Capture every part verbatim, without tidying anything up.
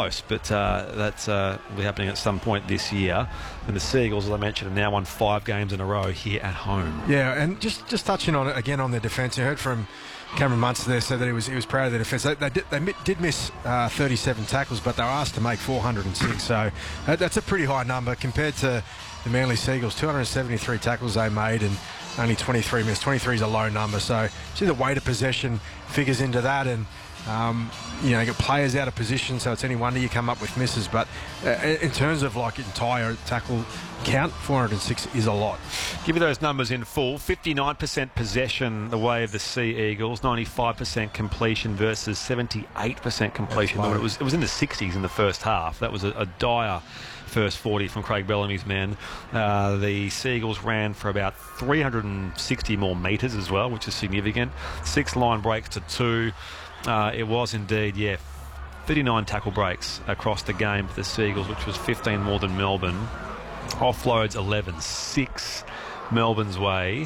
close, but uh, that's uh, will be happening at some point this year. And the Seagulls, as I mentioned, have now won five games in a row here at home. Yeah, and just, just touching on it again on their defence, you heard from Cameron Munster there said that he was he was proud of their defence. They, they, did, they did miss uh, thirty-seven tackles, but they were asked to make four hundred six, so that, that's a pretty high number compared to the Manly Seagulls. two hundred seventy-three tackles they made and only twenty-three missed. twenty-three is a low number, so see the weight of possession figures into that, and um, you know, you got players out of position, so it's any wonder you come up with misses. But uh, in terms of like entire tackle count, four hundred six is a lot. Give you those numbers in full. fifty-nine percent possession the way of the Sea Eagles, ninety-five percent completion versus seventy-eight percent completion. It was it was in the sixties in the first half. That was a, a dire first forty from Craig Bellamy's men. Uh, the Seagulls ran for about three hundred sixty more metres as well, which is significant. Six line breaks to two. Uh, it was indeed, yeah, thirty-nine tackle breaks across the game for the Seagulls, which was fifteen more than Melbourne. Offloads eleven, six Melbourne's way.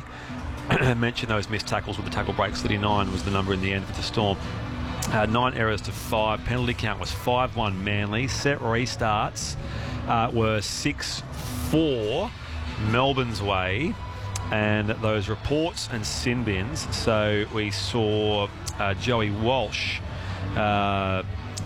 I mentioned those missed tackles with the tackle breaks. thirty-nine was the number in the end for the Storm. Uh, nine errors to five. Penalty count was five one Manly. Set restarts uh, were six four Melbourne's way. And those reports and sin bins. So we saw uh, Joey Walsh uh,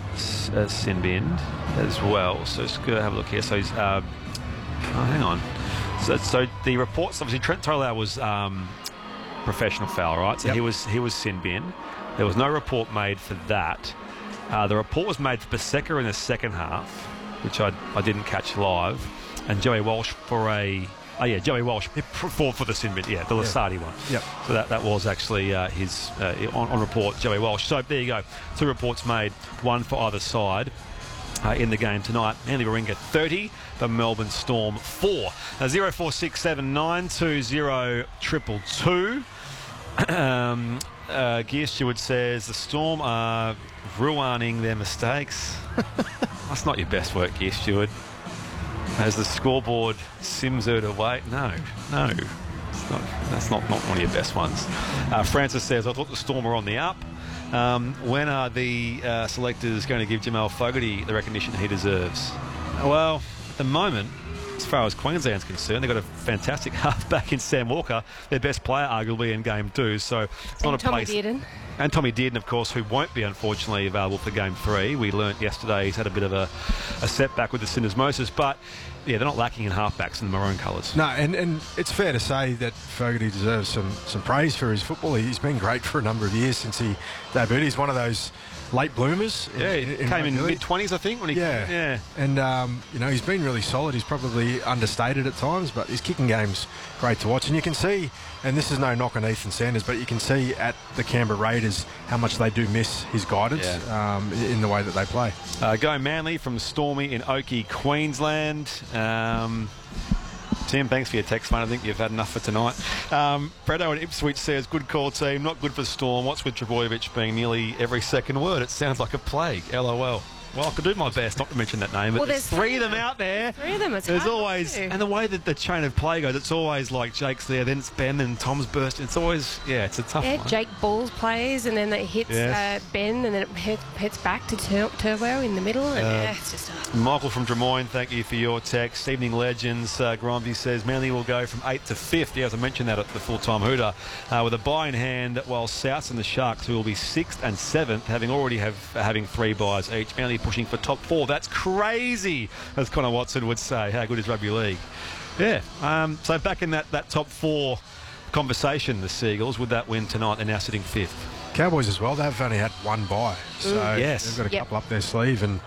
s- uh, sin bin as well. So let's go have a look here. So he's, uh, oh, hang on. So, so the reports, obviously Trent Tolau was um, professional foul, right? So yep. he was he was sin bin. There was no report made for that. Uh, the report was made for Paseka in the second half, which I I didn't catch live, and Joey Walsh for a. Oh yeah, Joey Walsh for, for the sin bin, yeah, the Lasardi yeah. one. Yep. So that, that was actually uh, his uh, on, on report, Joey Walsh. So there you go, two reports made, one for either side uh, in the game tonight. Manly Warringah thirty, the Melbourne Storm four. Uh, zero four six seven nine two zero triple two. um, uh, Gear Steward says the Storm are ruining their mistakes. That's not your best work, Gear Steward. As the scoreboard sims it away. No, no. It's not, that's not, not one of your best ones. Uh, Francis says, I thought the Storm were on the up. Um, when are the uh, selectors going to give Jamal Fogarty the recognition he deserves? Well, at the moment, as far as Queensland's concerned, they've got a fantastic halfback in Sam Walker, their best player arguably in game two. So it's and not a Tommy place. Dearden. And Tommy Dearden, of course, who won't be unfortunately available for game three. We learnt yesterday he's had a bit of a, a setback with the syndesmosis, but yeah, they're not lacking in halfbacks in the maroon colours. No, and, and it's fair to say that Fogarty deserves some, some praise for his football. He's been great for a number of years since he debuted. He's one of those late bloomers. Yeah, he in, came in mid-twenties, I think. When he yeah, came, yeah. And, um, you know, he's been really solid. He's probably understated at times, but his kicking game's great to watch. And you can see, and this is no knock on Ethan Sanders, but you can see at the Canberra Raiders how much they do miss his guidance yeah. um, in the way that they play. Uh, go Manly from Stormy in Oakey, Queensland. Um, Tim, thanks for your text, mate. I think you've had enough for tonight. Um, Fredo in Ipswich says, good call, team. Not good for Storm. What's with Trbojevic being nearly every second word? It sounds like a plague. LOL. Well, I could do my best not to mention that name, but well, there's, there's three of them out there. Three of them, it's There's hard always, to. and the way that the chain of play goes, it's always like Jake's there, then it's Ben, and Tom's burst. It's always, yeah, it's a tough yeah, one. Jake Balls plays, and then it hits yes. uh, Ben, and then it hit, hits back to Tur- Turbo in the middle, and uh, yeah, it's just hard. Michael from Drummoyne, thank you for your text. Evening Legends, uh, Gromby says Manly will go from eighth to fifth. Yeah, as I mentioned that at the full-time Hooter, uh, with a bye in hand, while Souths and the Sharks, who will be sixth and seventh, having already have having three byes each. Manly pushing for top four. That's crazy, as Connor Watson would say. How good is rugby league? Yeah. Um, so back in that, that top four conversation, the Seagulls, with that win tonight, they're now sitting fifth. Cowboys as well, they've only had one bye. So Mm. Yes. they've got a Yep. couple up their sleeve. And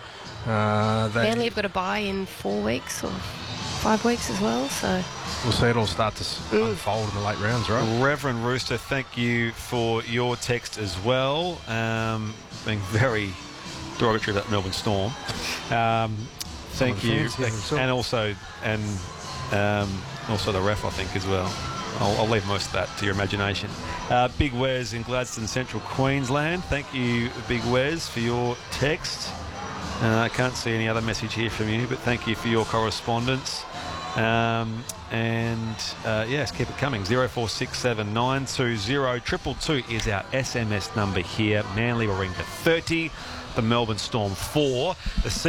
uh, they, Manly have got a bye in four weeks or five weeks as well, so we'll see it all start to Mm. unfold in the late rounds, right? Reverend Rooster, thank you for your text as well. Um, being very derogatory about Melbourne Storm. Um, thank the you. fans, yeah, and also and um, also the ref, I think, as well. I'll, I'll leave most of that to your imagination. Uh, Big Wes in Gladstone, Central Queensland. Thank you, Big Wes, for your text. Uh, I can't see any other message here from you, but thank you for your correspondence. Um, and uh, yes, keep it coming. zero four six seven nine two zero triple two is our S M S number here. Manly Warringah thirty, the Melbourne Storm four. The